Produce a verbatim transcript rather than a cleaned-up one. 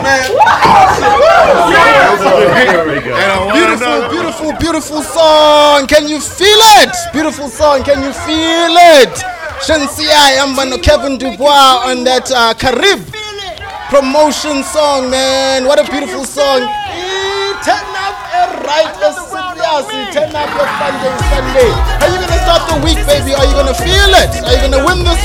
man. Beautiful, beautiful, beautiful song. Can you feel it? Beautiful song. Can you feel it? Shansia Yambano Kevin Dubois on that uh, Carib promotion song, man. What a beautiful song. Turn up a right serious. Turn up your Sunday, Sunday. How you gonna start the week, baby? Are you gonna feel it? Are you gonna win this